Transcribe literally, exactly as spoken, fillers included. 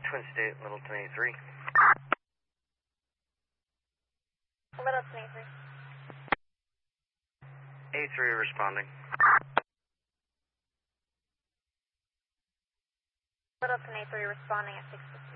Twin State, Littleton A three. Littleton A three. A three responding. Littleton A three responding at six fifty.